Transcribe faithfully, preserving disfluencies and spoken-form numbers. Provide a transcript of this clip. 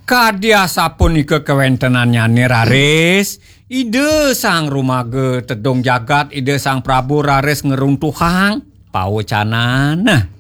Kadia sapunika kewentenannya ni raris. Ide sang rumage tedong jagat ide sang Prabu raris ngeruntuhang pawecanan. Nah,